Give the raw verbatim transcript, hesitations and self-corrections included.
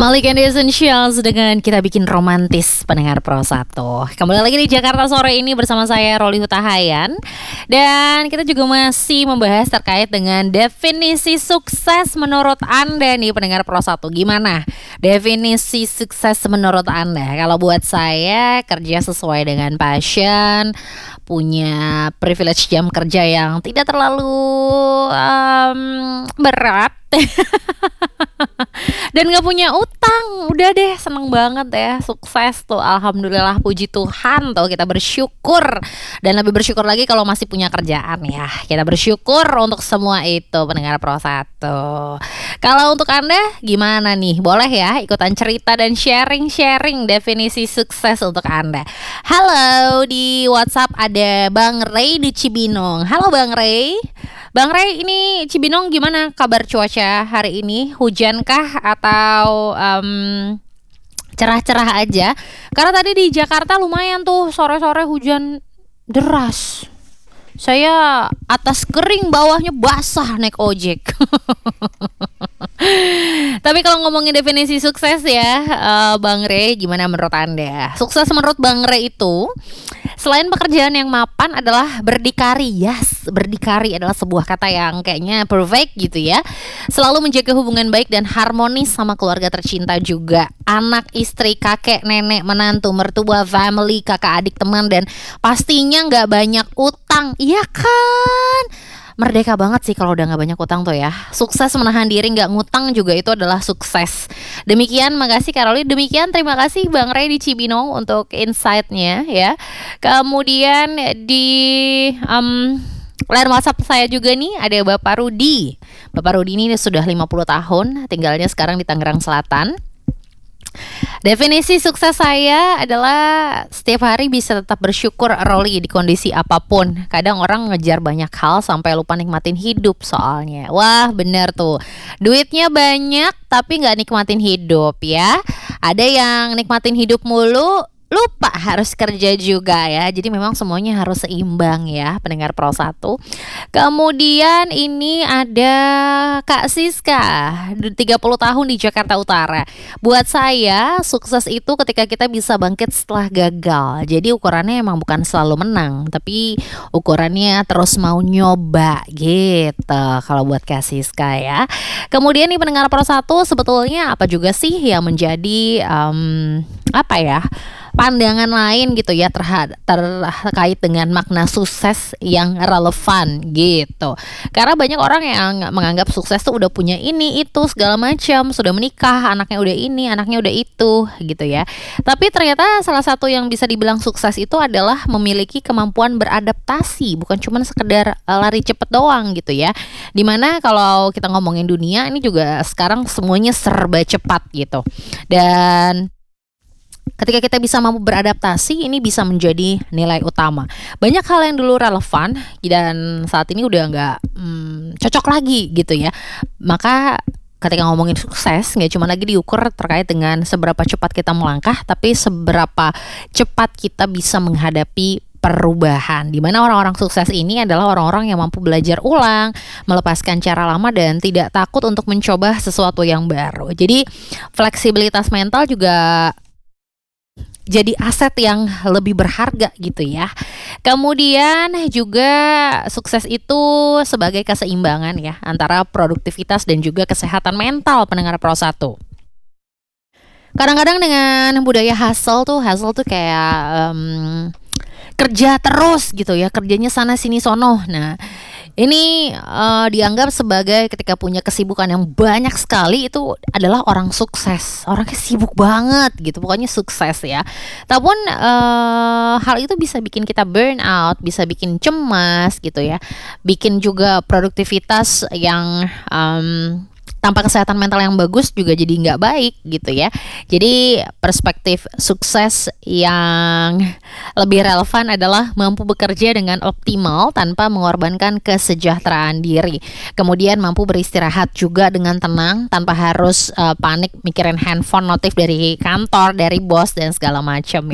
Malik and the Essentials dengan kita bikin romantis pendengar Pro satu. Kembali lagi di Jakarta sore ini bersama saya Roli Hutahayan. Dan kita juga masih membahas terkait dengan definisi sukses menurut Anda nih pendengar Pro satu. Gimana definisi sukses menurut Anda? Kalau buat saya, kerja sesuai dengan passion, punya privilege jam kerja yang tidak terlalu um, berat dan gak punya utang. Udah deh, seneng banget ya. Sukses tuh, alhamdulillah, puji Tuhan tuh. Kita bersyukur. Dan lebih bersyukur lagi kalau masih punya kerjaan ya. Kita bersyukur untuk semua itu pendengar Pro satu. Kalau untuk Anda gimana nih? Boleh ya ikutan cerita dan sharing-sharing definisi sukses untuk Anda. Halo, di WhatsApp ada Bang Ray di Cibinong. Halo Bang Ray. Bang Ray, ini Cibinong gimana kabar cuaca hari ini? Hujankah atau um, cerah-cerah aja? Karena tadi di Jakarta lumayan tuh sore-sore hujan deras. Saya atas kering, bawahnya basah naik ojek. Tapi kalau ngomongin definisi sukses ya, uh, Bang Ray, gimana menurut Anda? Sukses menurut Bang Ray itu selain pekerjaan yang mapan adalah berdikari. Yes, berdikari adalah sebuah kata yang kayaknya perfect gitu ya. Selalu menjaga hubungan baik dan harmonis sama keluarga tercinta juga. Anak, istri, kakek, nenek, menantu, mertua, family, kakak, adik, teman, dan pastinya gak banyak utang. Iya kan? Merdeka banget sih kalau udah gak banyak utang tuh ya. Sukses menahan diri gak ngutang juga itu adalah sukses. Demikian, makasih Karoli. Demikian, terima kasih Bang Ray di Cibinong untuk insight-nya ya. Kemudian di um, line WhatsApp saya juga nih ada Bapak Rudi. Bapak Rudi ini sudah lima puluh tahun, tinggalnya sekarang di Tangerang Selatan. Definisi sukses saya adalah setiap hari bisa tetap bersyukur Roli di kondisi apapun. Kadang orang ngejar banyak hal sampai lupa nikmatin hidup soalnya. Wah bener tuh, duitnya banyak tapi gak nikmatin hidup ya. Ada yang nikmatin hidup mulu, lupa harus kerja juga ya. Jadi memang semuanya harus seimbang ya pendengar Pro satu. Kemudian ini ada Kak Siska, tiga puluh tahun di Jakarta Utara. Buat saya sukses itu ketika kita bisa bangkit setelah gagal. Jadi ukurannya emang bukan selalu menang, tapi ukurannya terus mau nyoba gitu. Kalau buat Kak Siska ya. Kemudian nih pendengar Pro satu, sebetulnya apa juga sih yang menjadi um, apa ya, pandangan lain gitu ya terhadap terkait dengan makna sukses yang relevan gitu. Karena banyak orang yang menganggap sukses tuh udah punya ini itu segala macam, sudah menikah, anaknya udah ini, anaknya udah itu gitu ya. Tapi ternyata salah satu yang bisa dibilang sukses itu adalah memiliki kemampuan beradaptasi, bukan cuma sekedar lari cepet doang gitu ya. Dimana kalau kita ngomongin dunia ini juga sekarang semuanya serba cepat gitu. Dan ketika kita bisa mampu beradaptasi, ini bisa menjadi nilai utama. Banyak hal yang dulu relevan dan saat ini udah nggak hmm, cocok lagi gitu ya. Maka ketika ngomongin sukses, nggak cuma lagi diukur terkait dengan seberapa cepat kita melangkah, tapi seberapa cepat kita bisa menghadapi perubahan. Dimana orang-orang sukses ini adalah orang-orang yang mampu belajar ulang, melepaskan cara lama, dan tidak takut untuk mencoba sesuatu yang baru. Jadi fleksibilitas mental juga jadi aset yang lebih berharga gitu ya. Kemudian juga sukses itu sebagai keseimbangan ya antara produktivitas dan juga kesehatan mental pendengar Pro satu. Kadang-kadang dengan budaya hustle tuh, hustle tuh kayak um, kerja terus gitu ya, kerjanya sana sini sono. Nah, ini uh, dianggap sebagai ketika punya kesibukan yang banyak sekali itu adalah orang sukses. Orangnya sibuk banget gitu, pokoknya sukses ya. Tapi uh, hal itu bisa bikin kita burn out, bisa bikin cemas gitu ya. Bikin juga produktivitas yang um, tanpa kesehatan mental yang bagus juga jadi nggak baik gitu ya. Jadi perspektif sukses yang lebih relevan adalah mampu bekerja dengan optimal tanpa mengorbankan kesejahteraan diri. Kemudian mampu beristirahat juga dengan tenang tanpa harus uh, panik mikirin handphone, notif dari kantor, dari bos dan segala macam.